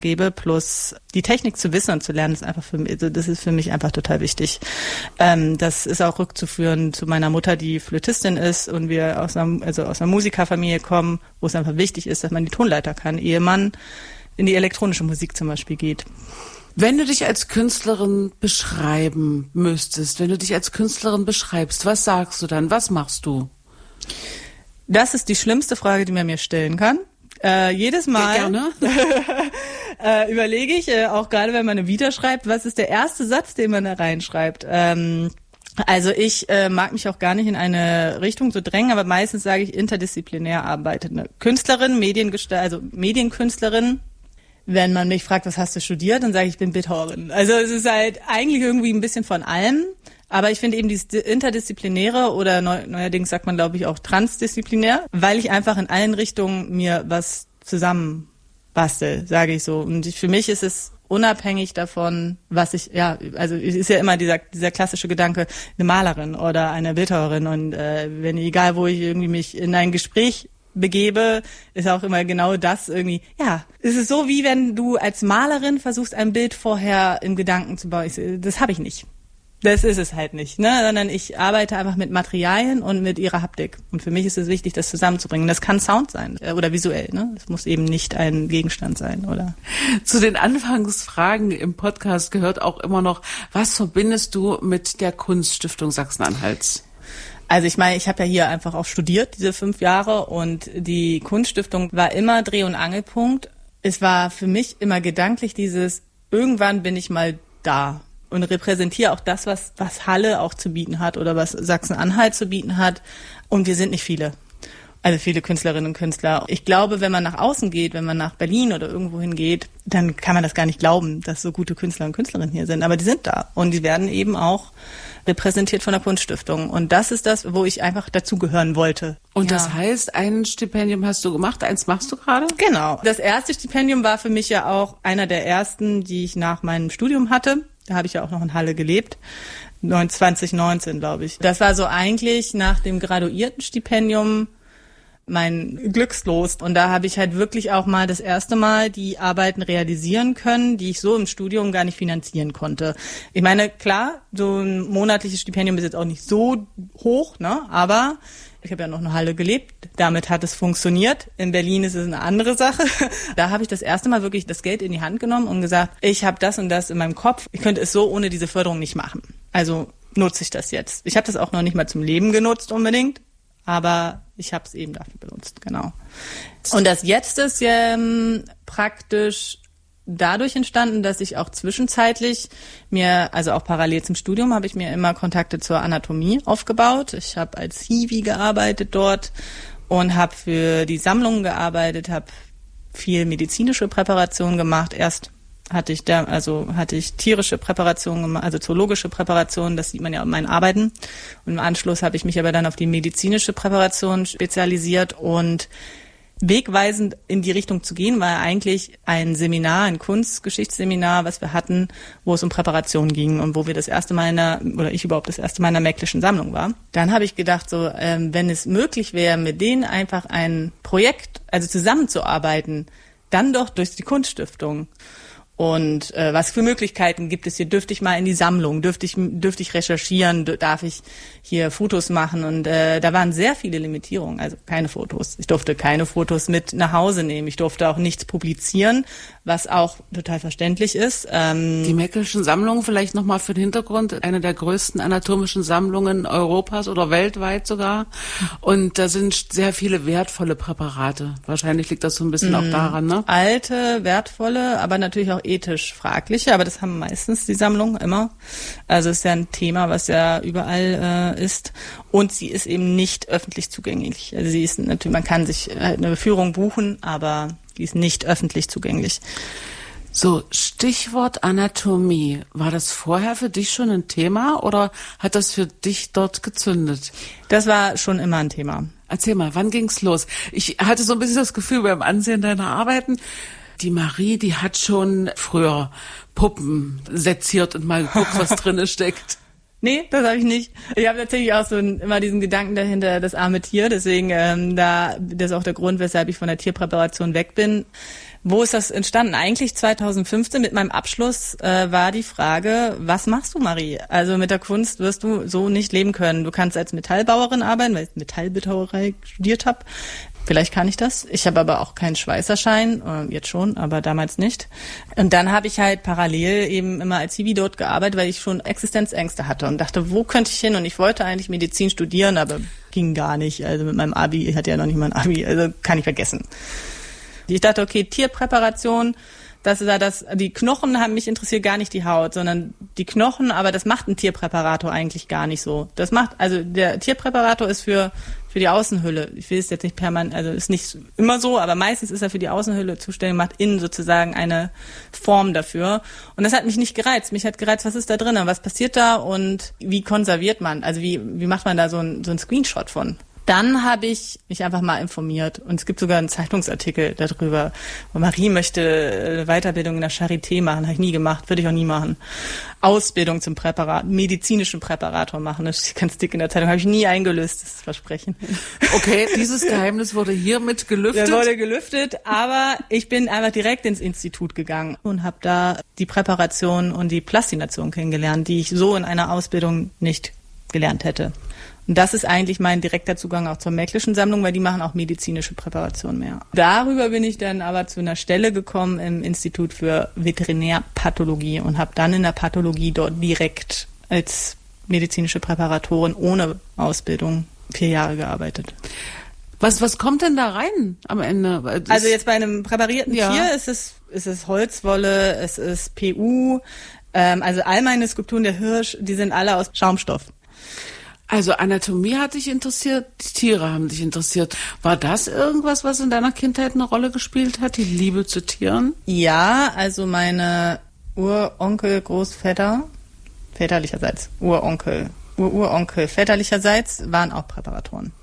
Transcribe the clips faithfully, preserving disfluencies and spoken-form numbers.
gebe, plus die Technik zu wissen und zu lernen, ist einfach für mich, also das ist für mich einfach total wichtig. Ähm, das ist auch rückzuführen zu meiner Mutter, die Flötistin ist und wir aus einer, also aus einer Musikerfamilie kommen, wo es einfach wichtig ist, dass man die Tonleiter kann, ehe man in die elektronische Musik zum Beispiel geht. Wenn du dich als Künstlerin beschreiben müsstest, wenn du dich als Künstlerin beschreibst, was sagst du dann? Was machst du? Das ist die schlimmste Frage, die man mir stellen kann. Äh, jedes Mal ja, gerne. äh, überlege ich, äh, auch gerade wenn man eine Vita schreibt, was ist der erste Satz, den man da reinschreibt. Ähm, also ich äh, mag mich auch gar nicht in eine Richtung so drängen, aber meistens sage ich interdisziplinär arbeitende Künstlerin, Mediengestalt, also Medienkünstlerin. Wenn man mich fragt, was hast du studiert, dann sage ich, ich bin Bildhauerin. Also es ist halt eigentlich irgendwie ein bisschen von allem. Aber ich finde eben dieses Interdisziplinäre oder neu, neuerdings sagt man, glaube ich, auch transdisziplinär, weil ich einfach in allen Richtungen mir was zusammenbastel, sage ich so. Und ich, für mich ist es unabhängig davon, was ich, ja, also es ist ja immer dieser dieser klassische Gedanke, eine Malerin oder eine Bildhauerin. Und äh, wenn egal, wo ich irgendwie mich in ein Gespräch begebe, ist auch immer genau das irgendwie, ja, es ist so, wie wenn du als Malerin versuchst, ein Bild vorher im Gedanken zu bauen. Ich, das habe ich nicht. Das ist es halt nicht, ne? Sondern ich arbeite einfach mit Materialien und mit ihrer Haptik. Und für mich ist es wichtig, das zusammenzubringen. Das kann Sound sein oder visuell, ne? Es muss eben nicht ein Gegenstand sein, oder? Zu den Anfangsfragen im Podcast gehört auch immer noch, was verbindest du mit der Kunststiftung Sachsen-Anhalts? Also ich meine, ich habe ja hier einfach auch studiert, diese fünf Jahre. Und die Kunststiftung war immer Dreh- und Angelpunkt. Es war für mich immer gedanklich dieses, irgendwann bin ich mal da. Und repräsentiere auch das, was, was Halle auch zu bieten hat oder was Sachsen-Anhalt zu bieten hat. Und wir sind nicht viele. Also viele Künstlerinnen und Künstler. Ich glaube, wenn man nach außen geht, wenn man nach Berlin oder irgendwo hingeht, dann kann man das gar nicht glauben, dass so gute Künstler und Künstlerinnen hier sind. Aber die sind da. Und die werden eben auch repräsentiert von der Kunststiftung. Und das ist das, wo ich einfach dazugehören wollte. Und ja. Das heißt, ein Stipendium hast du gemacht, eins machst du gerade? Genau. Das erste Stipendium war für mich ja auch einer der ersten, die ich nach meinem Studium hatte. Da habe ich ja auch noch in Halle gelebt. zwanzig neunzehn, glaube ich. Das war so eigentlich nach dem Graduiertenstipendium mein Glückslos. Und da habe ich halt wirklich auch mal das erste Mal die Arbeiten realisieren können, die ich so im Studium gar nicht finanzieren konnte. Ich meine, klar, so ein monatliches Stipendium ist jetzt auch nicht so hoch, ne? Aber ich habe ja noch in Halle gelebt. Damit hat es funktioniert. In Berlin ist es eine andere Sache. Da habe ich das erste Mal wirklich das Geld in die Hand genommen und gesagt, ich habe das und das in meinem Kopf. Ich könnte es so ohne diese Förderung nicht machen. Also nutze ich das jetzt. Ich habe das auch noch nicht mal zum Leben genutzt unbedingt, aber ich habe es eben dafür benutzt, genau. Und das jetzt ist ähm, praktisch dadurch entstanden, dass ich auch zwischenzeitlich mir, also auch parallel zum Studium, habe ich mir immer Kontakte zur Anatomie aufgebaut. Ich habe als Hiwi gearbeitet dort und habe für die Sammlungen gearbeitet, habe viel medizinische Präparation gemacht. Erst hatte ich da, also hatte ich tierische Präparationen gemacht, also zoologische Präparationen, das sieht man ja in meinen Arbeiten. Und im Anschluss habe ich mich aber dann auf die medizinische Präparation spezialisiert und wegweisend in die Richtung zu gehen, war eigentlich ein Seminar, ein Kunstgeschichtsseminar, was wir hatten, wo es um Präparation ging und wo wir das erste Mal in der, oder ich überhaupt das erste Mal in der Märkischen Sammlung war. Dann habe ich gedacht, so, ähm, wenn es möglich wäre, mit denen einfach ein Projekt, also zusammenzuarbeiten, dann doch durch die Kunststiftung. Und äh, was für Möglichkeiten gibt es hier? Dürfte ich mal in die Sammlung? Dürfte ich, dürfte ich recherchieren? Darf ich hier Fotos machen? Und äh, da waren sehr viele Limitierungen, also keine Fotos. Ich durfte keine Fotos mit nach Hause nehmen. Ich durfte auch nichts publizieren, was auch total verständlich ist. Ähm, die Märkischen Sammlung vielleicht nochmal für den Hintergrund, eine der größten anatomischen Sammlungen Europas oder weltweit sogar. Und da sind sehr viele wertvolle Präparate. Wahrscheinlich liegt das so ein bisschen auch daran, ne? Alte, wertvolle, aber natürlich auch ethisch fragliche, aber das haben meistens die Sammlungen immer. Also es ist ja ein Thema, was ja überall äh, ist. Und sie ist eben nicht öffentlich zugänglich. Also sie ist natürlich, man kann sich halt eine Führung buchen, aber die ist nicht öffentlich zugänglich. So, Stichwort Anatomie. War das vorher für dich schon ein Thema oder hat das für dich dort gezündet? Das war schon immer ein Thema. Erzähl mal, wann ging's los? Ich hatte so ein bisschen das Gefühl beim Ansehen deiner Arbeiten, die Marie, die hat schon früher Puppen seziert und mal geguckt, was drin steckt. Nee, das habe ich nicht. Ich habe tatsächlich auch so ein, immer diesen Gedanken dahinter, das arme Tier. Deswegen, ähm, da, das ist auch der Grund, weshalb ich von der Tierpräparation weg bin. Wo ist das entstanden? Eigentlich zweitausendfünfzehn mit meinem Abschluss äh, war die Frage, was machst du, Marie? Also mit der Kunst wirst du so nicht leben können. Du kannst als Metallbauerin arbeiten, weil ich Metallbildhauerei studiert habe. Vielleicht kann ich das. Ich habe aber auch keinen Schweißerschein, äh, jetzt schon, aber damals nicht. Und dann habe ich halt parallel eben immer als Hiwi dort gearbeitet, weil ich schon Existenzängste hatte und dachte, wo könnte ich hin? Und ich wollte eigentlich Medizin studieren, aber ging gar nicht. Also mit meinem Abi, ich hatte ja noch nicht mal ein Abi, also kann ich vergessen. Ich dachte, okay, Tierpräparation, das ist ja das, die Knochen haben mich interessiert, gar nicht die Haut, sondern die Knochen, aber das macht ein Tierpräparator eigentlich gar nicht so. Das macht, also der Tierpräparator ist für für die Außenhülle. Ich will es jetzt nicht permanent, also ist nicht immer so, aber meistens ist er für die Außenhülle zuständig, macht innen sozusagen eine Form dafür. Und das hat mich nicht gereizt. Mich hat gereizt, was ist da drin, was passiert da und wie konserviert man, also wie wie macht man da so ein so ein Screenshot von? Dann habe ich mich einfach mal informiert und es gibt sogar einen Zeitungsartikel darüber. Marie möchte Weiterbildung in der Charité machen, habe ich nie gemacht, würde ich auch nie machen. Ausbildung zum Präparat, medizinischen Präparator machen, das steht ganz dick in der Zeitung, habe ich nie eingelöst, das Versprechen. Okay, dieses Geheimnis wurde hiermit gelüftet. Das wurde gelüftet, aber ich bin einfach direkt ins Institut gegangen und habe da die Präparation und die Plastination kennengelernt, die ich so in einer Ausbildung nicht gelernt hätte. Und das ist eigentlich mein direkter Zugang auch zur Märkischen Sammlung, weil die machen auch medizinische Präparationen mehr. Darüber bin ich dann aber zu einer Stelle gekommen im Institut für Veterinärpathologie und habe dann in der Pathologie dort direkt als medizinische Präparatorin ohne Ausbildung vier Jahre gearbeitet. Was was kommt denn da rein am Ende? Das also jetzt bei einem präparierten ja. Tier ist es ist es Holzwolle, es ist P U, ähm, also all meine Skulpturen der Hirsch, die sind alle aus Schaumstoff. Also Anatomie hat dich interessiert, die Tiere haben dich interessiert. War das irgendwas, was in deiner Kindheit eine Rolle gespielt hat, die Liebe zu Tieren? Ja, also meine Uronkel, Großväter, väterlicherseits, Uronkel, Ururonkel, väterlicherseits waren auch Präparatoren.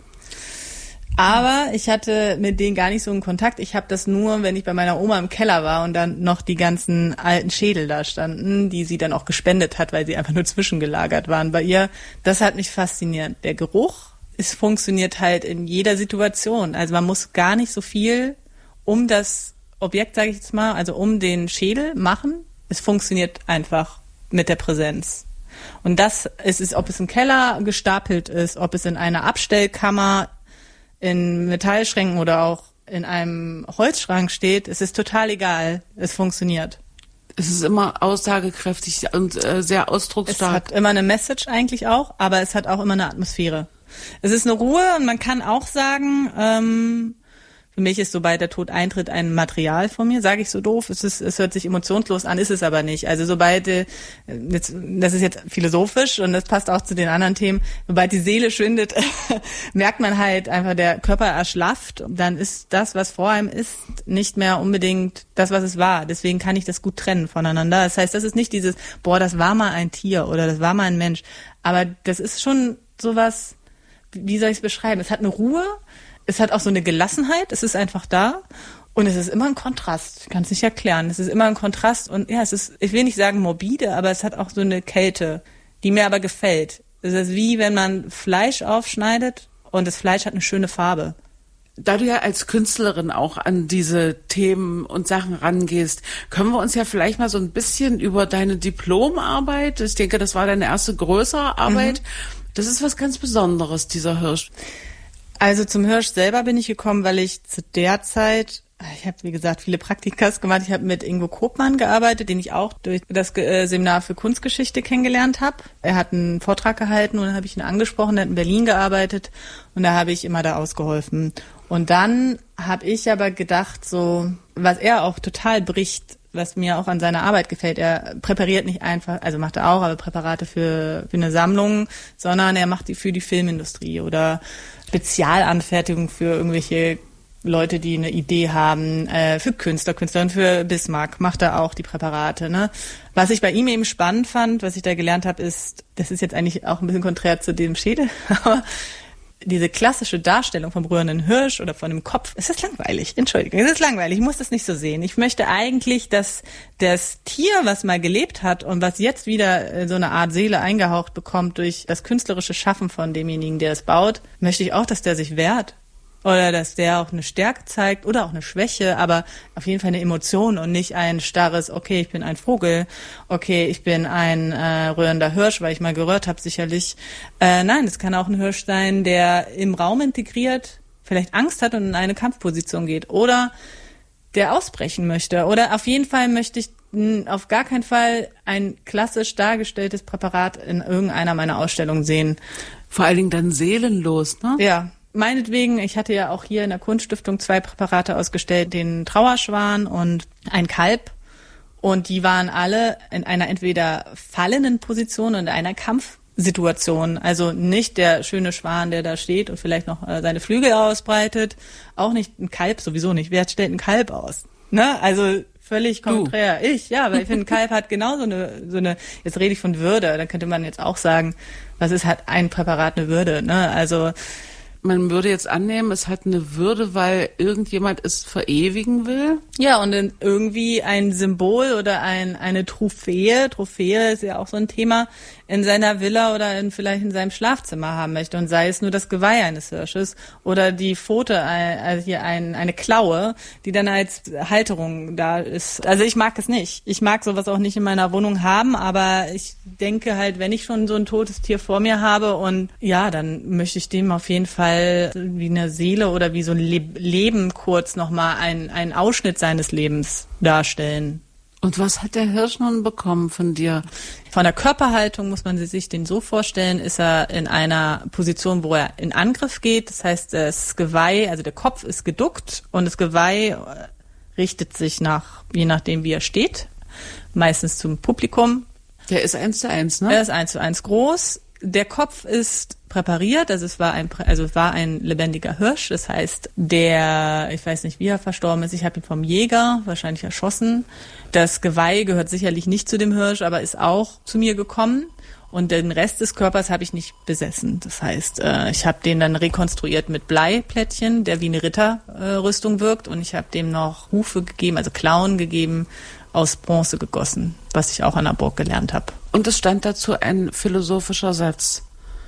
Aber ich hatte mit denen gar nicht so einen Kontakt. Ich habe das nur, wenn ich bei meiner Oma im Keller war und dann noch die ganzen alten Schädel da standen, die sie dann auch gespendet hat, weil sie einfach nur zwischengelagert waren bei ihr. Das hat mich fasziniert. Der Geruch, es funktioniert halt in jeder Situation. Also man muss gar nicht so viel um das Objekt, sage ich jetzt mal, also um den Schädel machen. Es funktioniert einfach mit der Präsenz. Und das es ist, ob es im Keller gestapelt ist, ob es in einer Abstellkammer in Metallschränken oder auch in einem Holzschrank steht, es ist total egal. Es funktioniert. Es ist immer aussagekräftig und äh, sehr ausdrucksstark. Es hat immer eine Message eigentlich auch, aber es hat auch immer eine Atmosphäre. Es ist eine Ruhe und man kann auch sagen, ähm, für mich ist, sobald der Tod eintritt, ein Material von mir, sage ich so doof. Es ist, es hört sich emotionslos an, ist es aber nicht. Also sobald, äh, jetzt, das ist jetzt philosophisch und das passt auch zu den anderen Themen, sobald die Seele schwindet, merkt man halt einfach, der Körper erschlafft. Dann ist das, was vor einem ist, nicht mehr unbedingt das, was es war. Deswegen kann ich das gut trennen voneinander. Das heißt, das ist nicht dieses, boah, das war mal ein Tier oder das war mal ein Mensch. Aber das ist schon sowas, wie soll ich es beschreiben? Es hat eine Ruhe. Es hat auch so eine Gelassenheit, es ist einfach da und es ist immer ein Kontrast. Ich kann es nicht erklären. Es ist immer ein Kontrast und ja, es ist, ich will nicht sagen morbide, aber es hat auch so eine Kälte, die mir aber gefällt. Es ist wie wenn man Fleisch aufschneidet und das Fleisch hat eine schöne Farbe. Da du ja als Künstlerin auch an diese Themen und Sachen rangehst, können wir uns ja vielleicht mal so ein bisschen über deine Diplomarbeit, ich denke, das war deine erste größere Arbeit, mhm. Das ist was ganz Besonderes, dieser Hirsch. Also zum Hirsch selber bin ich gekommen, weil ich zu der Zeit, ich habe wie gesagt viele Praktikas gemacht, ich habe mit Ingo Kopmann gearbeitet, den ich auch durch das Seminar für Kunstgeschichte kennengelernt habe. Er hat einen Vortrag gehalten und dann habe ich ihn angesprochen, er hat in Berlin gearbeitet und da habe ich immer da ausgeholfen. Und dann habe ich aber gedacht, so was er auch total bricht, was mir auch an seiner Arbeit gefällt, er präpariert nicht einfach, also macht er auch, aber Präparate für, für eine Sammlung, sondern er macht die für die Filmindustrie oder Spezialanfertigung für irgendwelche Leute, die eine Idee haben, äh, für Künstler, Künstlerinnen, für Bismarck macht er auch die Präparate. Ne? Was ich bei ihm eben spannend fand, was ich da gelernt habe, ist, das ist jetzt eigentlich auch ein bisschen konträr zu dem Schädel, aber diese klassische Darstellung vom rührenden Hirsch oder von einem Kopf, es ist langweilig, Entschuldigung, es ist langweilig, ich muss das nicht so sehen. Ich möchte eigentlich, dass das Tier, was mal gelebt hat und was jetzt wieder so eine Art Seele eingehaucht bekommt durch das künstlerische Schaffen von demjenigen, der es baut, möchte ich auch, dass der sich wehrt. Oder dass der auch eine Stärke zeigt oder auch eine Schwäche, aber auf jeden Fall eine Emotion und nicht ein starres, okay, ich bin ein Vogel, okay, ich bin ein äh, rührender Hirsch, weil ich mal gerührt habe sicherlich. Äh, nein, es kann auch ein Hirsch sein, der im Raum integriert, vielleicht Angst hat und in eine Kampfposition geht oder der ausbrechen möchte. Oder auf jeden Fall möchte ich mh, auf gar keinen Fall ein klassisch dargestelltes Präparat in irgendeiner meiner Ausstellungen sehen. Vor allen Dingen dann seelenlos, ne? Ja. Meinetwegen, ich hatte ja auch hier in der Kunststiftung zwei Präparate ausgestellt, den Trauerschwan und ein Kalb. Und die waren alle in einer entweder fallenden Position und einer Kampfsituation. Also nicht der schöne Schwan, der da steht und vielleicht noch äh, seine Flügel ausbreitet. Auch nicht ein Kalb, sowieso nicht. Wer stellt ein Kalb aus? Ne? Also völlig konträr. Du. Ich, ja, weil ich finde, ein Kalb hat genau so eine, so eine, jetzt rede ich von Würde, dann könnte man jetzt auch sagen, was ist, hat ein Präparat eine Würde, ne? Also, man würde jetzt annehmen, es hat eine Würde, weil irgendjemand es verewigen will. Ja, und irgendwie ein Symbol oder ein eine Trophäe, Trophäe ist ja auch so ein Thema, in seiner Villa oder in, vielleicht in seinem Schlafzimmer haben möchte. Und sei es nur das Geweih eines Hirsches oder die Pfote, also hier ein, eine Klaue, die dann als Halterung da ist. Also ich mag es nicht. Ich mag sowas auch nicht in meiner Wohnung haben, aber ich denke halt, wenn ich schon so ein totes Tier vor mir habe und ja, dann möchte ich dem auf jeden Fall wie eine Seele oder wie so ein Le- Leben kurz nochmal ein, ein Ausschnitt seines Lebens darstellen. Und was hat der Hirsch nun bekommen von dir? Von der Körperhaltung muss man sich den so vorstellen, ist er in einer Position, wo er in Angriff geht. Das heißt, das Geweih, also der Kopf ist geduckt und das Geweih richtet sich nach, je nachdem wie er steht, meistens zum Publikum. Der ist eins zu eins, ne? Er ist eins zu eins groß. Der Kopf ist präpariert, also es war ein, also es war ein lebendiger Hirsch. Das heißt, der, ich weiß nicht, wie er verstorben ist. Ich habe ihn vom Jäger wahrscheinlich erschossen. Das Geweih gehört sicherlich nicht zu dem Hirsch, aber ist auch zu mir gekommen. Und den Rest des Körpers habe ich nicht besessen. Das heißt, ich habe den dann rekonstruiert mit Bleiplättchen, der wie eine Ritterrüstung wirkt. Und ich habe dem noch Hufe gegeben, also Klauen gegeben, aus Bronze gegossen, was ich auch an der Burg gelernt habe. Und es stand dazu ein philosophischer Satz.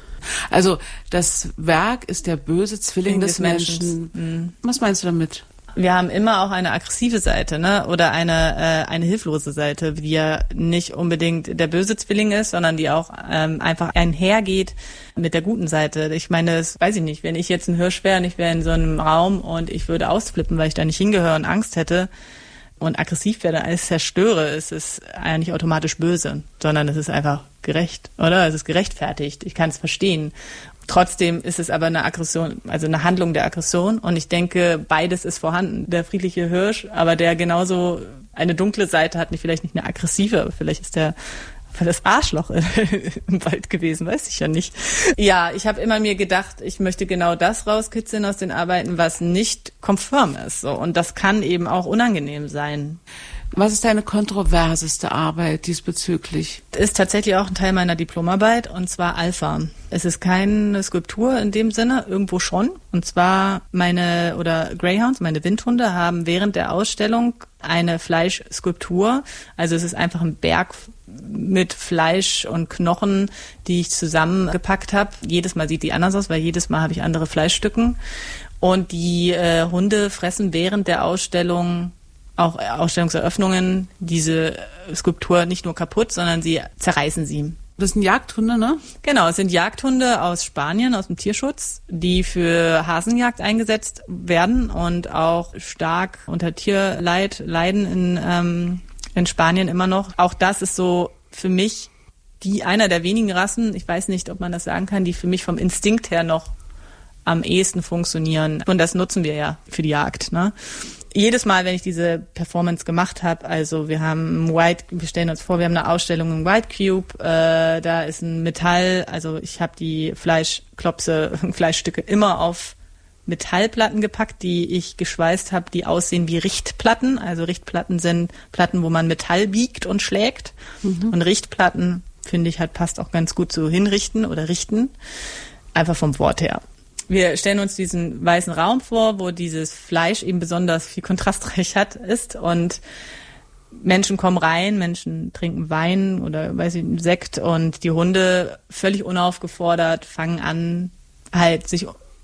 Also das Werk ist der böse Zwilling des, des Menschen. Menschen. Mhm. Was meinst du damit? Wir haben immer auch eine aggressive Seite, ne? Oder eine äh, eine hilflose Seite, die ja nicht unbedingt der böse Zwilling ist, sondern die auch ähm, einfach einhergeht mit der guten Seite. Ich meine, das weiß ich nicht, wenn ich jetzt ein Hirsch wäre und ich wäre in so einem Raum und ich würde ausflippen, weil ich da nicht hingehöre und Angst hätte und aggressiv werde, alles zerstöre, ist es ja nicht automatisch böse, sondern es ist einfach gerecht, oder? Es ist gerechtfertigt. Ich kann es verstehen. Trotzdem ist es aber eine Aggression, also eine Handlung der Aggression. Und ich denke, beides ist vorhanden. Der friedliche Hirsch, aber der genauso eine dunkle Seite hat, nicht vielleicht nicht eine aggressive, aber vielleicht ist der das Arschloch im Wald gewesen, weiß ich ja nicht. Ja, ich habe immer mir gedacht, ich möchte genau das rauskitzeln aus den Arbeiten, was nicht konform ist. So. Und das kann eben auch unangenehm sein. Was ist deine kontroverseste Arbeit diesbezüglich? Ist tatsächlich auch ein Teil meiner Diplomarbeit, und zwar Alpha. Es ist keine Skulptur in dem Sinne, irgendwo schon. Und zwar meine, oder Greyhounds, meine Windhunde, haben während der Ausstellung eine Fleischskulptur. Also es ist einfach ein Berg mit Fleisch und Knochen, die ich zusammengepackt habe. Jedes Mal sieht die anders aus, weil jedes Mal habe ich andere Fleischstücken. Und die äh, Hunde fressen während der Ausstellung, auch Ausstellungseröffnungen, diese Skulptur nicht nur kaputt, sondern sie zerreißen sie. Das sind Jagdhunde, ne? Genau, es sind Jagdhunde aus Spanien, aus dem Tierschutz, die für Hasenjagd eingesetzt werden und auch stark unter Tierleid leiden in, ähm, in Spanien immer noch. Auch das ist so für mich die einer der wenigen Rassen, ich weiß nicht, ob man das sagen kann, die für mich vom Instinkt her noch am ehesten funktionieren. Und das nutzen wir ja für die Jagd, ne? Jedes Mal, wenn ich diese Performance gemacht habe, also wir haben White, wir stellen uns vor, wir haben eine Ausstellung im White Cube, äh, da ist ein Metall, also ich habe die Fleischklopse, Fleischstücke immer auf Metallplatten gepackt, die ich geschweißt habe, die aussehen wie Richtplatten. Also Richtplatten sind Platten, wo man Metall biegt und schlägt. Mhm. Und Richtplatten, finde ich, halt passt auch ganz gut zu hinrichten oder richten, einfach vom Wort her. Wir stellen uns diesen weißen Raum vor, wo dieses Fleisch eben besonders viel kontrastreich hat, ist, und Menschen kommen rein, Menschen trinken Wein oder weiß ich, Sekt, und die Hunde völlig unaufgefordert fangen an, halt sich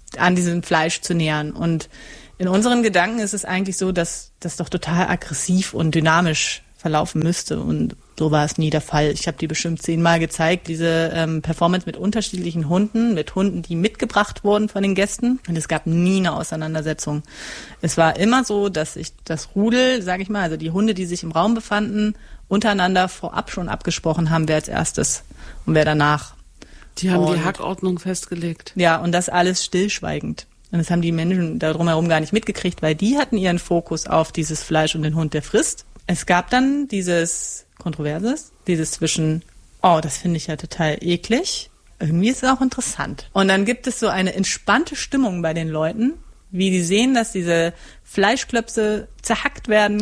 an diesem Fleisch zu nähern. Und in unseren Gedanken ist es eigentlich so, dass das doch total aggressiv und dynamisch verlaufen müsste. Und so war es nie der Fall. Ich habe die bestimmt zehnmal gezeigt, diese ähm, Performance mit unterschiedlichen Hunden, mit Hunden, die mitgebracht wurden von den Gästen. Und es gab nie eine Auseinandersetzung. Es war immer so, dass ich das Rudel, sage ich mal, also die Hunde, die sich im Raum befanden, untereinander vorab schon abgesprochen haben, wer als erstes und wer danach. Die haben und, die Hackordnung festgelegt. Ja, und das alles stillschweigend. Und das haben die Menschen da drumherum gar nicht mitgekriegt, weil die hatten ihren Fokus auf dieses Fleisch und den Hund, der frisst. Es gab dann dieses Kontroverses, dieses zwischen, oh, das finde ich ja total eklig, irgendwie ist es auch interessant. Und dann gibt es so eine entspannte Stimmung bei den Leuten, wie die sehen, dass diese Fleischklöpse zerhackt werden.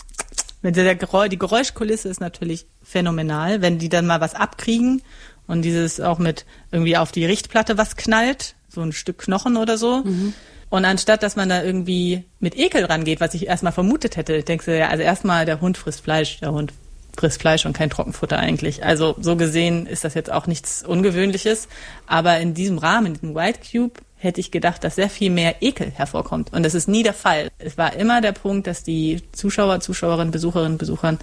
Wenn der Geräusch, die Geräuschkulisse ist natürlich phänomenal, wenn die dann mal was abkriegen und dieses auch mit irgendwie auf die Richtplatte was knallt, so ein Stück Knochen oder so. Mhm. Und anstatt, dass man da irgendwie mit Ekel rangeht, was ich erstmal vermutet hätte, denkst du ja, also erstmal der Hund frisst Fleisch, der Hund frisst Fleisch und kein Trockenfutter eigentlich. Also so gesehen ist das jetzt auch nichts Ungewöhnliches. Aber in diesem Rahmen, in diesem White Cube, hätte ich gedacht, dass sehr viel mehr Ekel hervorkommt. Und das ist nie der Fall. Es war immer der Punkt, dass die Zuschauer, Zuschauerinnen, Besucherinnen, Besuchern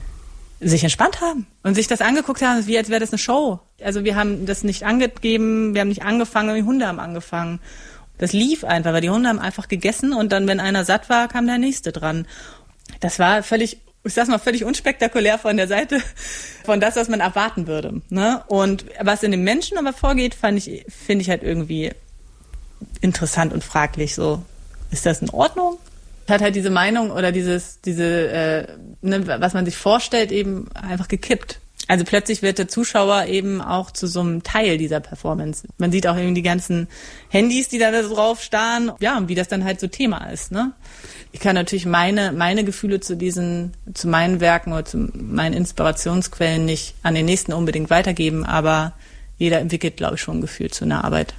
sich entspannt haben und sich das angeguckt haben, wie als wäre das eine Show. Also wir haben das nicht angegeben, wir haben nicht angefangen, die Hunde haben angefangen. Das lief einfach, weil die Hunde haben einfach gegessen und dann, wenn einer satt war, kam der Nächste dran. Das war völlig, ich sag's mal, völlig unspektakulär von der Seite von das, was man erwarten würde. Ne? Und was in den Menschen aber vorgeht, fand ich, finde ich halt irgendwie interessant und fraglich. So, ist das in Ordnung? Hat halt diese Meinung oder dieses, diese, äh, ne, was man sich vorstellt, eben einfach gekippt. Also plötzlich wird der Zuschauer eben auch zu so einem Teil dieser Performance. Man sieht auch eben die ganzen Handys, die da drauf starren. Ja, und wie das dann halt so Thema ist, ne? Ich kann natürlich meine, meine Gefühle zu diesen, zu meinen Werken oder zu meinen Inspirationsquellen nicht an den nächsten unbedingt weitergeben, aber jeder entwickelt, glaube ich, schon ein Gefühl zu einer Arbeit.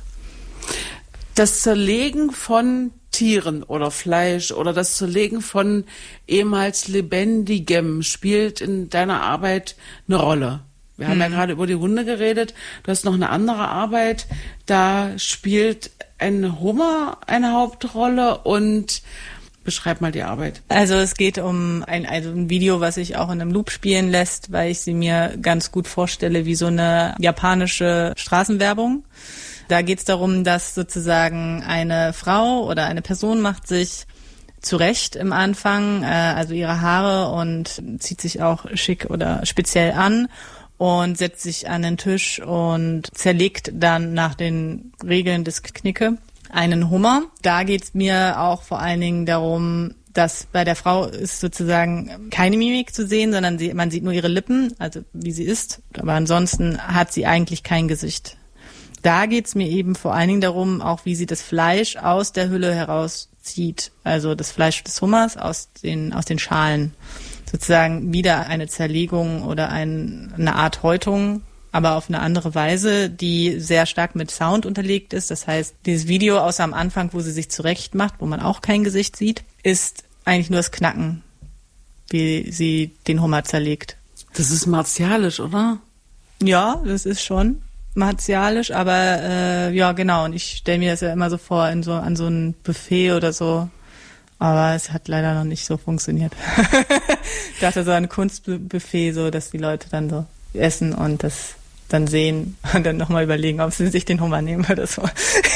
Das Zerlegen von Tieren oder Fleisch oder das Zerlegen von ehemals Lebendigem spielt in deiner Arbeit eine Rolle. Wir haben hm. ja gerade über die Hunde geredet. Du hast noch eine andere Arbeit. Da spielt ein Hummer eine Hauptrolle und beschreib mal die Arbeit. Also es geht um ein, also ein Video, was sich auch in einem Loop spielen lässt, weil ich sie mir ganz gut vorstelle wie so eine japanische Straßenwerbung. Da geht es darum, dass sozusagen eine Frau oder eine Person macht sich zurecht im Anfang, äh, also ihre Haare und zieht sich auch schick oder speziell an und setzt sich an den Tisch und zerlegt dann nach den Regeln des Knicke einen Hummer. Da geht es mir auch vor allen Dingen darum, dass bei der Frau ist sozusagen keine Mimik zu sehen, sondern sie, man sieht nur ihre Lippen, also wie sie ist. Aber ansonsten hat sie eigentlich kein Gesicht. Da geht's mir eben vor allen Dingen darum, auch wie sie das Fleisch aus der Hülle herauszieht. Also das Fleisch des Hummers aus den, aus den Schalen. Sozusagen wieder eine Zerlegung oder ein, eine Art Häutung, aber auf eine andere Weise, die sehr stark mit Sound unterlegt ist. Das heißt, dieses Video außer am Anfang, wo sie sich zurecht macht, wo man auch kein Gesicht sieht, ist eigentlich nur das Knacken, wie sie den Hummer zerlegt. Das ist martialisch, oder? Ja, das ist schon martialisch, aber äh, ja, genau. Und ich stelle mir das ja immer so vor, in so an so ein Buffet oder so. Aber es hat leider noch nicht so funktioniert. Ich dachte so ein Kunstbuffet, so dass die Leute dann so essen und das dann sehen und dann nochmal überlegen, ob sie sich den Hummer nehmen oder so.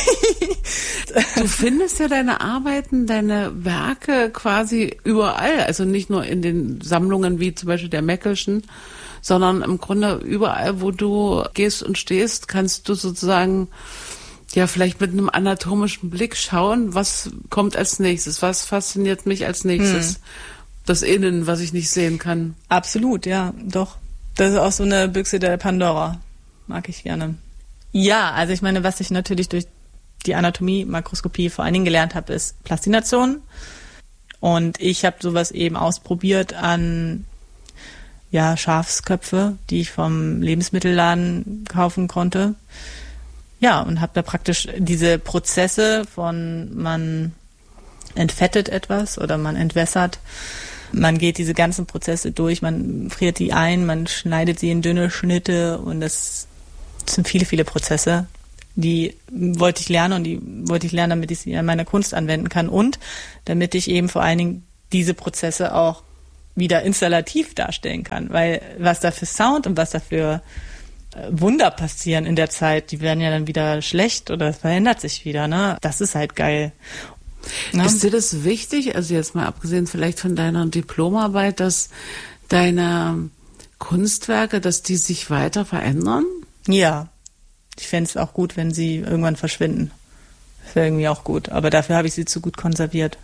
Du findest ja deine Arbeiten, deine Werke quasi überall, also nicht nur in den Sammlungen wie zum Beispiel der Meckelschen, sondern im Grunde überall, wo du gehst und stehst, kannst du sozusagen ja vielleicht mit einem anatomischen Blick schauen, was kommt als nächstes, was fasziniert mich als nächstes. Hm. Das Innen, was ich nicht sehen kann. Absolut, ja, doch. Das ist auch so eine Büchse der Pandora. Mag ich gerne. Ja, also ich meine, was ich natürlich durch die Anatomie, Makroskopie vor allen Dingen gelernt habe, ist Plastination. Und ich habe sowas eben ausprobiert an ja, Schafsköpfe, die ich vom Lebensmittelladen kaufen konnte. Ja, und habe da praktisch diese Prozesse von man entfettet etwas oder man entwässert. Man geht diese ganzen Prozesse durch, man friert die ein, man schneidet sie in dünne Schnitte und das sind viele, viele Prozesse. Die wollte ich lernen und die wollte ich lernen, damit ich sie in meiner Kunst anwenden kann und damit ich eben vor allen Dingen diese Prozesse auch wieder installativ darstellen kann, weil was da für Sound und was da für Wunder passieren in der Zeit, die werden ja dann wieder schlecht oder es verändert sich wieder, ne? Das ist halt geil. Ne? Ist dir das wichtig, also jetzt mal abgesehen vielleicht von deiner Diplomarbeit, dass deine Kunstwerke, dass die sich weiter verändern? Ja. Ich fände es auch gut, wenn sie irgendwann verschwinden. Das wäre irgendwie auch gut. Aber dafür habe ich sie zu gut konserviert.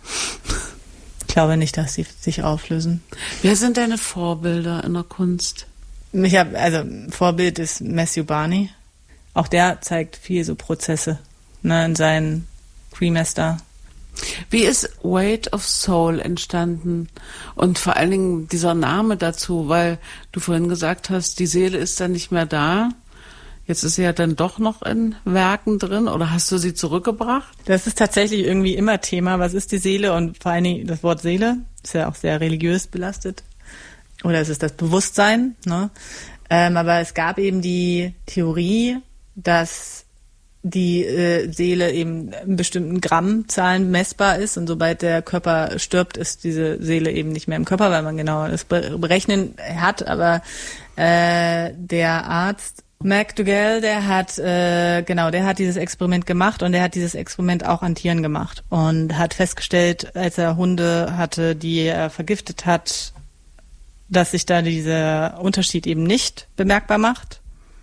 Ich glaube nicht, dass sie sich auflösen. Wer sind deine Vorbilder in der Kunst? Ich habe, also Vorbild ist Matthew Barney. Auch der zeigt viel so Prozesse, ne, in seinen Cremaster. Wie ist Weight of Soul entstanden? Und vor allen Dingen dieser Name dazu, weil du vorhin gesagt hast, die Seele ist dann nicht mehr da. Jetzt ist sie ja dann doch noch in Werken drin, oder hast du sie zurückgebracht? Das ist tatsächlich irgendwie immer Thema. Was ist die Seele? Und vor allen Dingen das Wort Seele ist ja auch sehr religiös belastet. Oder es ist das Bewusstsein, ne? Ähm, aber es gab eben die Theorie, dass die äh, Seele eben in bestimmten Grammzahlen messbar ist und sobald der Körper stirbt, ist diese Seele eben nicht mehr im Körper, weil man genau das berechnen hat. Aber äh, der Arzt McDougall, der hat äh, genau, der hat dieses Experiment gemacht und der hat dieses Experiment auch an Tieren gemacht und hat festgestellt, als er Hunde hatte, die er vergiftet hat, dass sich da dieser Unterschied eben nicht bemerkbar macht,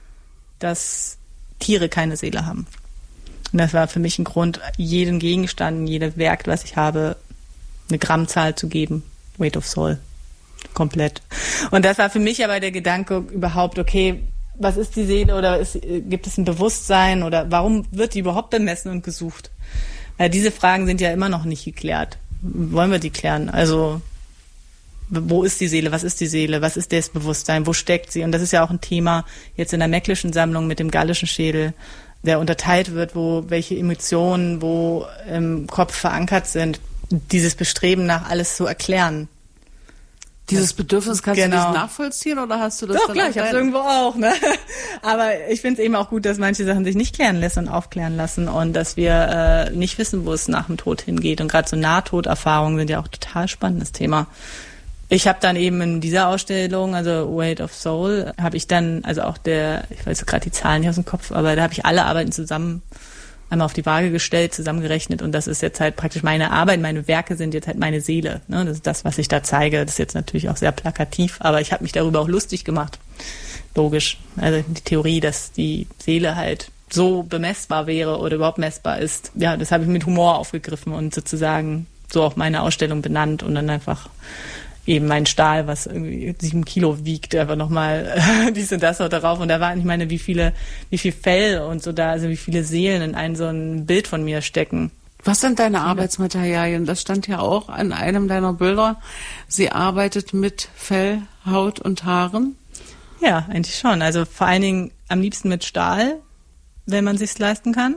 dass Tiere keine Seele haben. Und das war für mich ein Grund, jedem Gegenstand, jedem Werk, was ich habe, eine Grammzahl zu geben. Weight of Soul. Komplett. Und das war für mich aber der Gedanke überhaupt, okay, was ist die Seele oder ist, gibt es ein Bewusstsein oder warum wird die überhaupt bemessen und gesucht? Weil diese Fragen sind ja immer noch nicht geklärt. Wollen wir die klären? Also, wo ist die Seele? Was ist die Seele? Was ist das Bewusstsein? Wo steckt sie? Und das ist ja auch ein Thema jetzt in der Mecklischen Sammlung mit dem gallischen Schädel, der unterteilt wird, wo welche Emotionen wo im Kopf verankert sind. Dieses Bestreben nach alles zu erklären. Dieses Bedürfnis, kannst genau. du das nachvollziehen oder hast du das? Doch, klar, ich habe es irgendwo auch. Ne? Aber ich finde es eben auch gut, dass manche Sachen sich nicht klären lassen und aufklären lassen und dass wir äh, nicht wissen, wo es nach dem Tod hingeht. Und gerade so Nahtoderfahrungen sind ja auch total spannendes Thema. Ich habe dann eben in dieser Ausstellung, also Weight of Soul, habe ich dann, also auch der, ich weiß gerade die Zahlen nicht aus dem Kopf, aber da habe ich alle Arbeiten zusammen einmal auf die Waage gestellt, zusammengerechnet und das ist jetzt halt praktisch meine Arbeit, meine Werke sind jetzt halt meine Seele. Ne? Das ist das, was ich da zeige. Das ist jetzt natürlich auch sehr plakativ, aber ich habe mich darüber auch lustig gemacht. Logisch. Also die Theorie, dass die Seele halt so bemessbar wäre oder überhaupt messbar ist, ja, das habe ich mit Humor aufgegriffen und sozusagen so auch meine Ausstellung benannt und dann einfach eben mein Stahl, was irgendwie sieben Kilo wiegt, einfach nochmal dies und das noch darauf. Und da war, ich meine, wie viele, wie viel Fell und so da, also wie viele Seelen in ein so ein Bild von mir stecken. Was sind deine Arbeitsmaterialien? Das stand ja auch an einem deiner Bilder. Sie arbeitet mit Fell, Haut und Haaren. Ja, eigentlich schon. Also vor allen Dingen am liebsten mit Stahl, wenn man sich's leisten kann.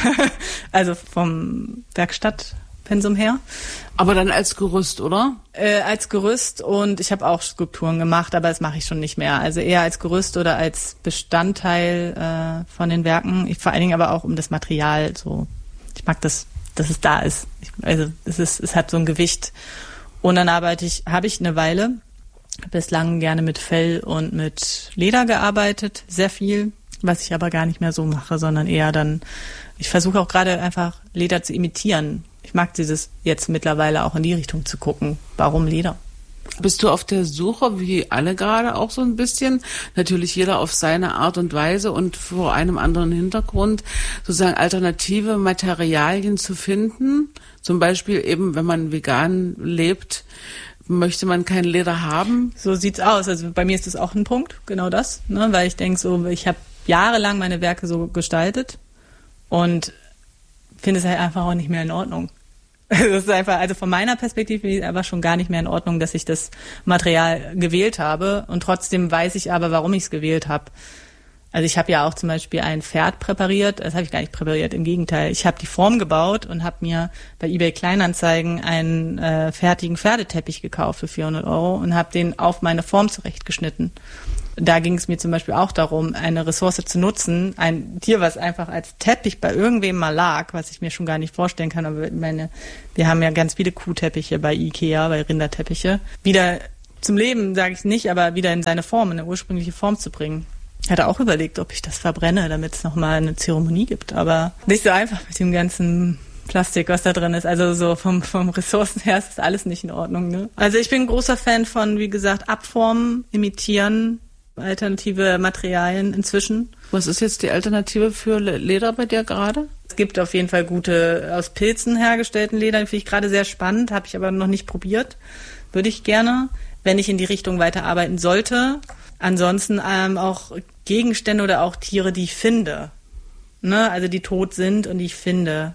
Also vom Werkstattpensum her. Aber dann als Gerüst, oder? Äh, als Gerüst und ich habe auch Skulpturen gemacht, aber das mache ich schon nicht mehr. Also eher als Gerüst oder als Bestandteil äh, von den Werken. Ich, vor allen Dingen aber auch um das Material. So, ich mag das, dass es da ist. Ich, also es ist, es hat so ein Gewicht. Und dann arbeite ich, habe ich eine Weile bislang gerne mit Fell und mit Leder gearbeitet, sehr viel, was ich aber gar nicht mehr so mache, sondern eher dann. Ich versuche auch gerade einfach Leder zu imitieren. Ich mag dieses jetzt mittlerweile auch in die Richtung zu gucken. Warum Leder? Bist du auf der Suche, wie alle gerade auch so ein bisschen, natürlich jeder auf seine Art und Weise und vor einem anderen Hintergrund, sozusagen alternative Materialien zu finden? Zum Beispiel eben, wenn man vegan lebt, möchte man kein Leder haben? So sieht's aus. Also bei mir ist das auch ein Punkt, genau das, ne? Weil ich denke so, ich habe jahrelang meine Werke so gestaltet und finde es halt einfach auch nicht mehr in Ordnung. Das ist einfach, also von meiner Perspektive ist es einfach schon gar nicht mehr in Ordnung, dass ich das Material gewählt habe und trotzdem weiß ich aber, warum ich es gewählt habe. Also ich habe ja auch zum Beispiel ein Pferd präpariert, das habe ich gar nicht präpariert, im Gegenteil. Ich habe die Form gebaut und habe mir bei eBay Kleinanzeigen einen äh, fertigen Pferdeteppich gekauft für vierhundert Euro und habe den auf meine Form zurechtgeschnitten. Da ging es mir zum Beispiel auch darum, eine Ressource zu nutzen, ein Tier, was einfach als Teppich bei irgendwem mal lag, was ich mir schon gar nicht vorstellen kann, aber ich meine, wir haben ja ganz viele Kuhteppiche bei Ikea, bei Rinderteppiche, wieder zum Leben, sage ich nicht, aber wieder in seine Form, in eine ursprüngliche Form zu bringen. Ich hatte auch überlegt, ob ich das verbrenne, damit es nochmal eine Zeremonie gibt, aber nicht so einfach mit dem ganzen Plastik, was da drin ist. Also so vom, vom Ressourcen her ist das alles nicht in Ordnung. Ne? Also ich bin ein großer Fan von, wie gesagt, Abformen, Imitieren, alternative Materialien inzwischen. Was ist jetzt die Alternative für Leder bei dir gerade? Es gibt auf jeden Fall gute aus Pilzen hergestellten Leder, finde ich gerade sehr spannend, habe ich aber noch nicht probiert. Würde ich gerne, wenn ich in die Richtung weiterarbeiten sollte. Ansonsten ähm, auch Gegenstände oder auch Tiere, die ich finde. Ne? Also die tot sind und die ich finde.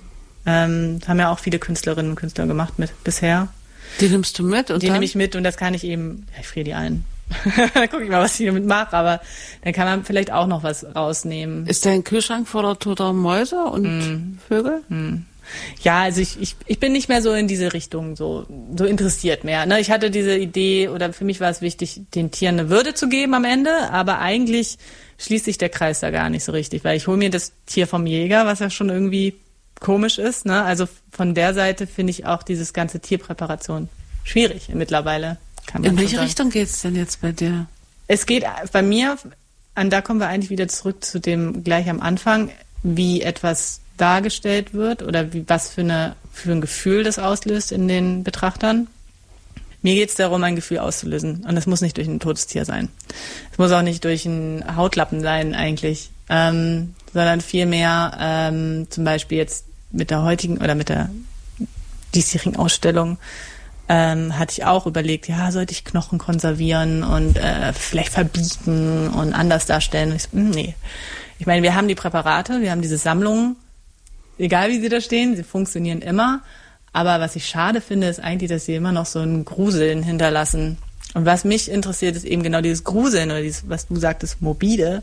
Ähm, haben ja auch viele Künstlerinnen und Künstler gemacht mit bisher. Die nimmst du mit? Und die dann? nehme ich mit und das kann ich eben, ja, ich friere die ein. Dann gucke ich mal, was ich damit mache, aber dann kann man vielleicht auch noch was rausnehmen. Ist dein Kühlschrank voller toter Mäuse und mm. Vögel? Mm. Ja, also ich, ich, ich bin nicht mehr so in diese Richtung so, so interessiert mehr. Ne? Ich hatte diese Idee, oder für mich war es wichtig, den Tieren eine Würde zu geben am Ende, aber eigentlich schließt sich der Kreis da gar nicht so richtig, weil ich hole mir das Tier vom Jäger, was ja schon irgendwie komisch ist. Ne? Also von der Seite finde ich auch dieses ganze Tierpräparation schwierig mittlerweile. Kann man in welche sagen. Richtung geht's denn jetzt bei dir? Es geht bei mir, und da kommen wir eigentlich wieder zurück zu dem gleich am Anfang, wie etwas dargestellt wird oder wie, was für, eine, für ein Gefühl das auslöst in den Betrachtern. Mir geht es darum, ein Gefühl auszulösen. Und das muss nicht durch ein totes Tier sein. Es muss auch nicht durch einen Hautlappen sein eigentlich, ähm, sondern vielmehr ähm, zum Beispiel jetzt mit der heutigen oder mit der diesjährigen Ausstellung ähm, hatte ich auch überlegt, ja, sollte ich Knochen konservieren und äh, vielleicht verbieten und anders darstellen. Und ich so, mh, nee. Ich meine, wir haben die Präparate, wir haben diese Sammlungen, egal wie sie da stehen, sie funktionieren immer. Aber was ich schade finde, ist eigentlich, dass sie immer noch so ein Gruseln hinterlassen. Und was mich interessiert, ist eben genau dieses Gruseln oder dieses, was du sagtest, morbide,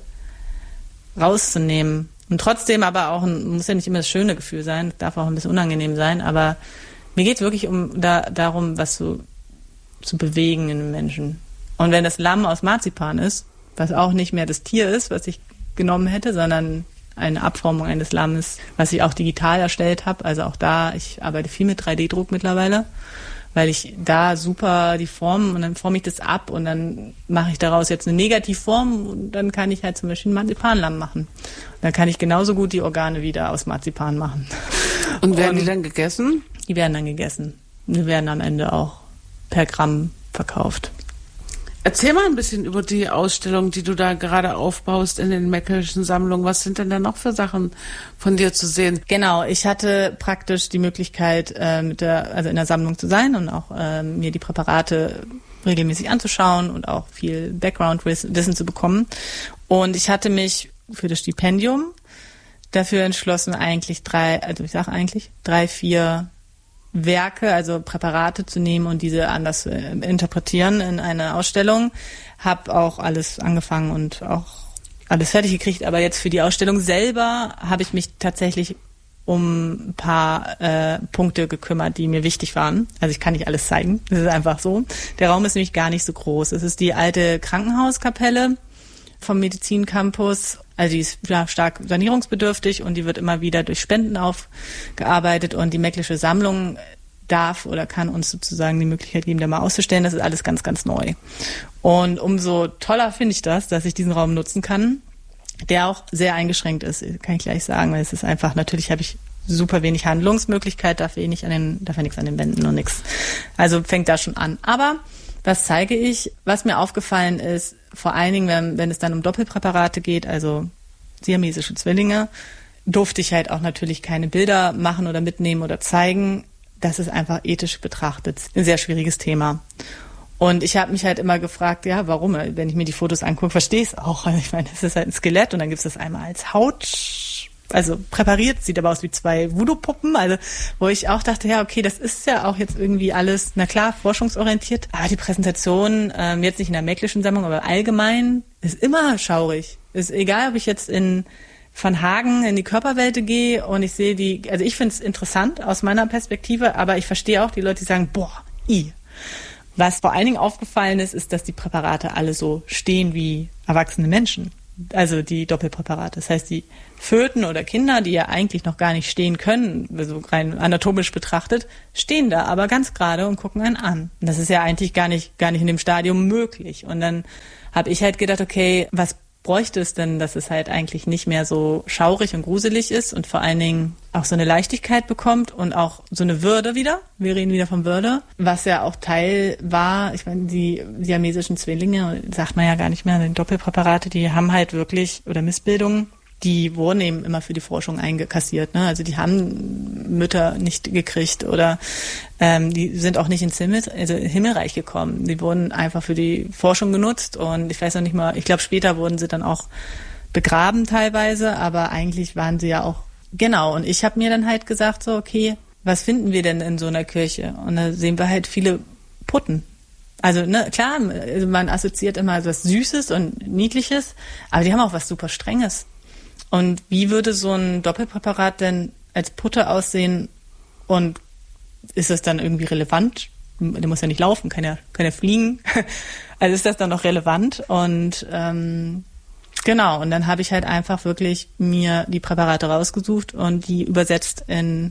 rauszunehmen. Und trotzdem aber auch, ein, muss ja nicht immer das schöne Gefühl sein, darf auch ein bisschen unangenehm sein, aber mir geht es wirklich um da, darum, was so zu bewegen in den Menschen. Und wenn das Lamm aus Marzipan ist, was auch nicht mehr das Tier ist, was ich genommen hätte, sondern eine Abformung eines Lammes, was ich auch digital erstellt habe. Also auch da, ich arbeite viel mit drei D Druck mittlerweile, weil ich da super die Form und dann forme ich das ab und dann mache ich daraus jetzt eine Negativform und dann kann ich halt zum Beispiel ein Marzipanlamm machen. Und dann kann ich genauso gut die Organe wieder aus Marzipan machen. Und werden und die dann gegessen? Die werden dann gegessen. Die werden am Ende auch per Gramm verkauft. Erzähl mal ein bisschen über die Ausstellung, die du da gerade aufbaust in den Meckelschen Sammlungen. Was sind denn da noch für Sachen von dir zu sehen? Genau, ich hatte praktisch die Möglichkeit, äh, mit der, also in der Sammlung zu sein und auch äh, mir die Präparate regelmäßig anzuschauen und auch viel Background-Wissen zu bekommen. Und ich hatte mich für das Stipendium dafür entschlossen, eigentlich drei, also ich sage eigentlich, drei, vier Werke, also Präparate zu nehmen und diese anders zu äh, interpretieren in eine Ausstellung. Hab auch alles angefangen und auch alles fertig gekriegt, aber jetzt für die Ausstellung selber habe ich mich tatsächlich um ein paar äh, Punkte gekümmert, die mir wichtig waren. Also ich kann nicht alles zeigen, das ist einfach so. Der Raum ist nämlich gar nicht so groß. Es ist die alte Krankenhauskapelle vom Medizincampus. Also die ist ja stark sanierungsbedürftig und die wird immer wieder durch Spenden aufgearbeitet und die Mecklische Sammlung darf oder kann uns sozusagen die Möglichkeit geben, da mal auszustellen. Das ist alles ganz, ganz neu. Und umso toller finde ich das, dass ich diesen Raum nutzen kann, der auch sehr eingeschränkt ist, kann ich gleich sagen, weil es ist einfach, natürlich habe ich super wenig Handlungsmöglichkeit, darf eh nicht an den, darf ja nichts an den Wänden und nichts. Also fängt da schon an. Aber was zeige ich? Was mir aufgefallen ist, vor allen Dingen, wenn, wenn es dann um Doppelpräparate geht, also siamesische Zwillinge, durfte ich halt auch natürlich keine Bilder machen oder mitnehmen oder zeigen. Das ist einfach ethisch betrachtet ein sehr schwieriges Thema. Und ich habe mich halt immer gefragt, ja, warum? Wenn ich mir die Fotos angucke, verstehe ich es auch. Also ich meine, es ist halt ein Skelett und dann gibt es das einmal als Haut, also präpariert, sieht aber aus wie zwei Voodoo-Puppen, also wo ich auch dachte, ja, okay, das ist ja auch jetzt irgendwie alles, na klar, forschungsorientiert, aber die Präsentation, ähm, jetzt nicht in der Mecklischen Sammlung, aber allgemein, ist immer schaurig. Ist egal, ob ich jetzt in Van Hagen in die Körperwelt gehe und ich sehe die, also ich finde es interessant aus meiner Perspektive, aber ich verstehe auch die Leute, die sagen, boah, i. Was vor allen Dingen aufgefallen ist, ist, dass die Präparate alle so stehen wie erwachsene Menschen. Also die Doppelpräparate. Das heißt, die Föten oder Kinder, die ja eigentlich noch gar nicht stehen können, so rein anatomisch betrachtet, stehen da aber ganz gerade und gucken einen an. Und das ist ja eigentlich gar nicht, gar nicht in dem Stadium möglich. Und dann habe ich halt gedacht, okay, was bräuchte es denn, dass es halt eigentlich nicht mehr so schaurig und gruselig ist und vor allen Dingen auch so eine Leichtigkeit bekommt und auch so eine Würde wieder. Wir reden wieder von Würde, was ja auch Teil war. Ich meine, die siamesischen Zwillinge, sagt man ja gar nicht mehr, die Doppelpräparate, die haben halt wirklich, oder Missbildungen, die wurden eben immer für die Forschung eingekassiert. Ne? Also die haben Mütter nicht gekriegt oder ähm, die sind auch nicht ins Himmel, also Himmelreich gekommen. Die wurden einfach für die Forschung genutzt und ich weiß noch nicht mal, ich glaube später wurden sie dann auch begraben teilweise, aber eigentlich waren sie ja auch, genau. Und ich habe mir dann halt gesagt, so okay, was finden wir denn in so einer Kirche? Und da sehen wir halt viele Putten. Also ne, klar, man assoziiert immer was Süßes und Niedliches, aber die haben auch was super Strenges. Und wie würde so ein Doppelpräparat denn als Putte aussehen und ist das dann irgendwie relevant? Der muss ja nicht laufen, kann ja, kann ja fliegen. Also ist das dann noch relevant? Und ähm, genau, und dann habe ich halt einfach wirklich mir die Präparate rausgesucht und die übersetzt in,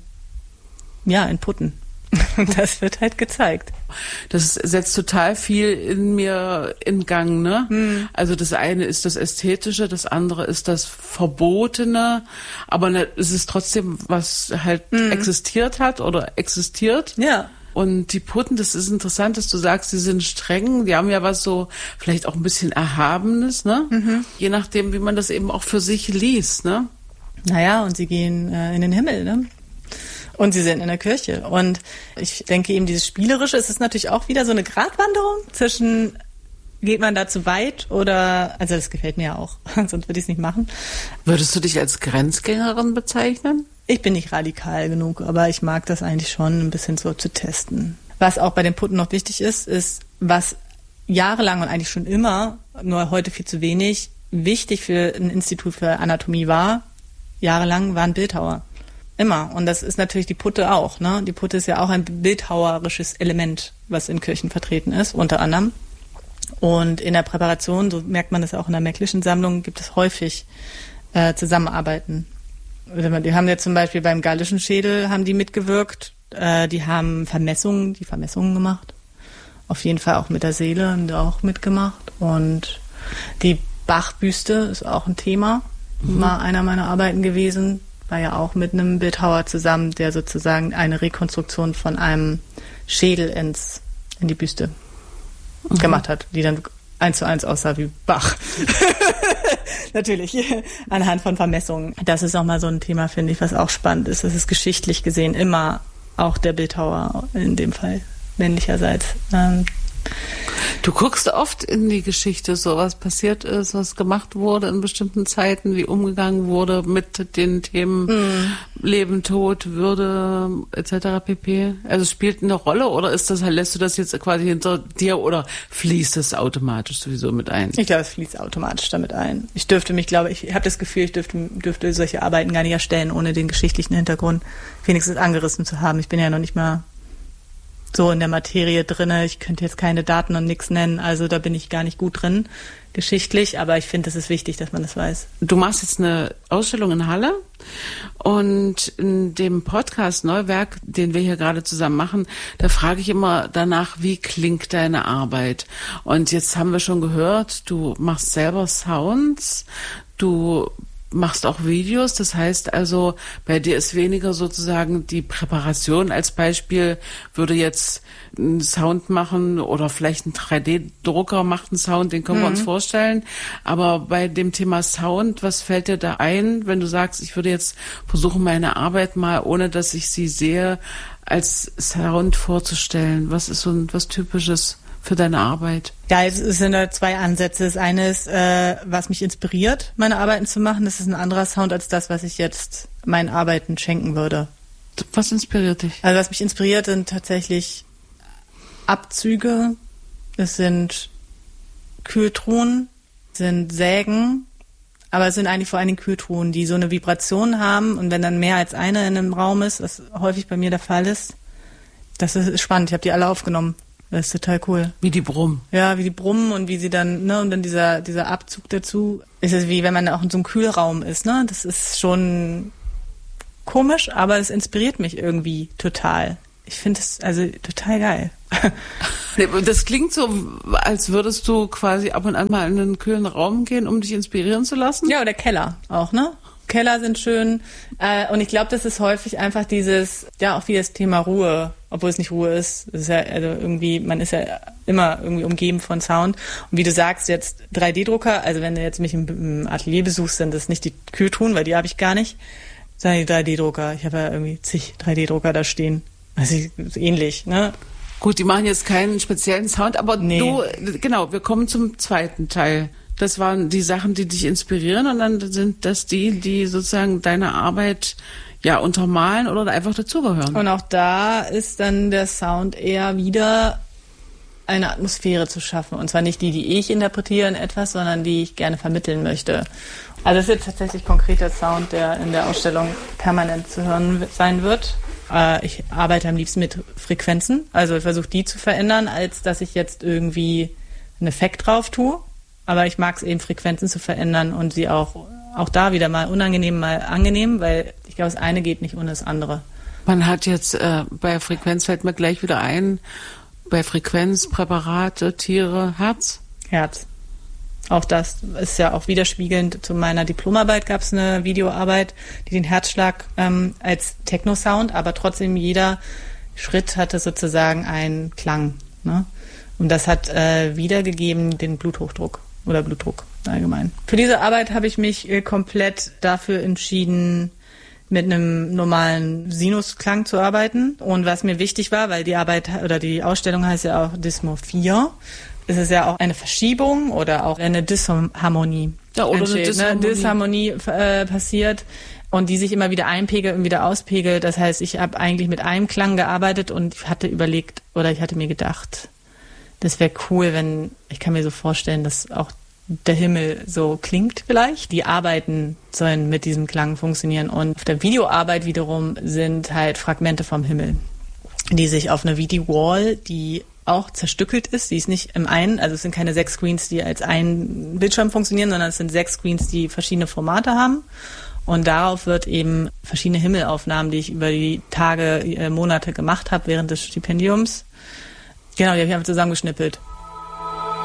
ja, in Putten. Und das wird halt gezeigt. Das setzt total viel in mir in Gang, ne? Hm. Also das eine ist das Ästhetische, das andere ist das Verbotene, aber ne, es ist trotzdem, was halt hm. existiert hat oder existiert. Ja. Und die Putten, das ist interessant, dass du sagst, die sind streng, die haben ja was so, vielleicht auch ein bisschen Erhabenes, ne? Mhm. Je nachdem, wie man das eben auch für sich liest, ne? Naja, und sie gehen äh, in den Himmel, ne? Und sie sind in der Kirche. Und ich denke eben, dieses Spielerische, es ist natürlich auch wieder so eine Gratwanderung zwischen, geht man da zu weit oder, also das gefällt mir ja auch, sonst würde ich es nicht machen. Würdest du dich als Grenzgängerin bezeichnen? Ich bin nicht radikal genug, aber ich mag das eigentlich schon, ein bisschen so zu testen. Was auch bei den Putten noch wichtig ist, ist, was jahrelang und eigentlich schon immer, nur heute viel zu wenig, wichtig für ein Institut für Anatomie war, jahrelang waren Bildhauer. Immer. Und das ist natürlich die Putte auch, ne? Die Putte ist ja auch ein bildhauerisches Element, was in Kirchen vertreten ist, unter anderem. Und in der Präparation, so merkt man das auch in der Mecklischen Sammlung, gibt es häufig äh, Zusammenarbeiten. Die haben ja zum Beispiel beim gallischen Schädel haben die mitgewirkt, äh, die haben Vermessungen, die Vermessungen gemacht. Auf jeden Fall auch mit der Seele haben die auch mitgemacht. Und die Bach-Büste ist auch ein Thema, mhm. war einer meiner Arbeiten gewesen. War ja auch mit einem Bildhauer zusammen, der sozusagen eine Rekonstruktion von einem Schädel ins in die Büste mhm. gemacht hat, die dann eins zu eins aussah wie Bach. Natürlich, anhand von Vermessungen. Das ist auch mal so ein Thema, finde ich, was auch spannend ist. Das ist geschichtlich gesehen immer auch der Bildhauer, in dem Fall männlicherseits. Ähm, Du guckst oft in die Geschichte, so was passiert ist, was gemacht wurde in bestimmten Zeiten, wie umgegangen wurde mit den Themen mm. Leben, Tod, Würde et cetera pp. Also spielt eine Rolle oder ist das, lässt du das jetzt quasi hinter dir oder fließt das automatisch sowieso mit ein? Ich glaube, es fließt automatisch damit ein. Ich dürfte mich, glaube ich, ich habe das Gefühl, ich dürfte, dürfte solche Arbeiten gar nicht erstellen, ohne den geschichtlichen Hintergrund wenigstens angerissen zu haben. Ich bin ja noch nicht mal so in der Materie drinne. Ich könnte jetzt keine Daten und nichts nennen, also da bin ich gar nicht gut drin, geschichtlich, aber ich finde, es ist wichtig, dass man das weiß. Du machst jetzt eine Ausstellung in Halle und in dem Podcast Neuwerk, den wir hier gerade zusammen machen, da frage ich immer danach, wie klingt deine Arbeit? Und jetzt haben wir schon gehört, du machst selber Sounds, du machst auch Videos, das heißt also, bei dir ist weniger sozusagen die Präparation als Beispiel, würde jetzt einen Sound machen oder vielleicht ein drei D Drucker macht einen Sound, den können mhm. wir uns vorstellen, aber bei dem Thema Sound, was fällt dir da ein, wenn du sagst, ich würde jetzt versuchen, meine Arbeit mal, ohne dass ich sie sehe, als Sound vorzustellen? Was ist so ein, was Typisches für deine Arbeit? Ja, es sind da zwei Ansätze. Das eine ist, äh, was mich inspiriert, meine Arbeiten zu machen. Das ist ein anderer Sound als das, was ich jetzt meinen Arbeiten schenken würde. Was inspiriert dich? Also was mich inspiriert, sind tatsächlich Abzüge. Es sind Kühltruhen, sind Sägen, aber es sind eigentlich vor allen Dingen Kühltruhen, die so eine Vibration haben. Und wenn dann mehr als eine in einem Raum ist, was häufig bei mir der Fall ist, das ist spannend. Ich habe die alle aufgenommen. Das ist total cool. Wie die brummen. Ja, wie die brummen und wie sie dann, ne, und dann dieser, dieser Abzug dazu. Ist es wie wenn man auch in so einem Kühlraum ist, ne? Das ist schon komisch, aber es inspiriert mich irgendwie total. Ich finde es also total geil. Das klingt so, als würdest du quasi ab und an mal in einen kühlen Raum gehen, um dich inspirieren zu lassen. Ja, oder Keller auch, ne? Keller sind schön. Äh, und ich glaube, das ist häufig einfach dieses, ja, auch wie das Thema Ruhe, obwohl es nicht Ruhe ist. Es ist ja, also irgendwie, man ist ja immer irgendwie umgeben von Sound. Und wie du sagst, jetzt drei D Drucker, also wenn du jetzt mich im, im Atelier besuchst, sind das nicht die Kühltruhen, weil die habe ich gar nicht, sondern die drei D Drucker. Ich habe ja irgendwie zig drei D Drucker da stehen. Also ähnlich, ne? Gut, die machen jetzt keinen speziellen Sound, aber nee. du, genau, wir kommen zum zweiten Teil. Das waren die Sachen, die dich inspirieren und dann sind das die, die sozusagen deine Arbeit ja untermalen oder einfach dazugehören. Und auch da ist dann der Sound eher wieder eine Atmosphäre zu schaffen. Und zwar nicht die, die ich interpretiere in etwas, sondern die ich gerne vermitteln möchte. Also es ist jetzt tatsächlich konkreter Sound, der in der Ausstellung permanent zu hören sein wird. Ich arbeite am liebsten mit Frequenzen, also ich versuche die zu verändern, als dass ich jetzt irgendwie einen Effekt drauf tue. Aber ich mag es eben, Frequenzen zu verändern und sie auch, auch da wieder mal unangenehm, mal angenehm, weil ich glaube, das eine geht nicht ohne das andere. Man hat jetzt, äh, bei Frequenz fällt mir gleich wieder ein, bei Frequenz, Präparate, Tiere, Herz? Herz. Auch das ist ja auch widerspiegelnd zu meiner Diplomarbeit, gab es eine Videoarbeit, die den Herzschlag ähm, als Techno-Sound, aber trotzdem jeder Schritt hatte sozusagen einen Klang. Ne? Und das hat äh, wiedergegeben den Bluthochdruck oder Blutdruck allgemein. Für diese Arbeit habe ich mich äh, komplett dafür entschieden, mit einem normalen Sinusklang zu arbeiten. Und was mir wichtig war, weil die Arbeit oder die Ausstellung heißt ja auch Dysmorphie, ist es ja auch eine Verschiebung oder auch eine Disharmonie. Ja, oder eine Disharmonie, ne? Disharmonie äh, passiert und die sich immer wieder einpegelt und wieder auspegelt. Das heißt, ich habe eigentlich mit einem Klang gearbeitet und ich hatte überlegt oder ich hatte mir gedacht, das wäre cool, wenn, ich kann mir so vorstellen, dass auch der Himmel so klingt vielleicht. Die Arbeiten sollen mit diesem Klang funktionieren und auf der Videoarbeit wiederum sind halt Fragmente vom Himmel, die sich auf einer Video-Wall, die auch zerstückelt ist, die ist nicht im einen, also es sind keine sechs Screens, die als ein Bildschirm funktionieren, sondern es sind sechs Screens, die verschiedene Formate haben und darauf wird eben verschiedene Himmelaufnahmen, die ich über die Tage, äh, Monate gemacht habe während des Stipendiums, genau, die habe ich einfach zusammengeschnippelt.